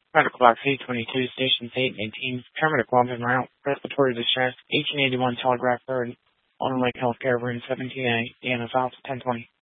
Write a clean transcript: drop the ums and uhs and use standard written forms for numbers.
Medical Box 822, Stations 8 and 18, paramedic Walden route, respiratory distress, 1881 Telegraph Road, Honor Lake Healthcare, room 17A, DNS Office 1020.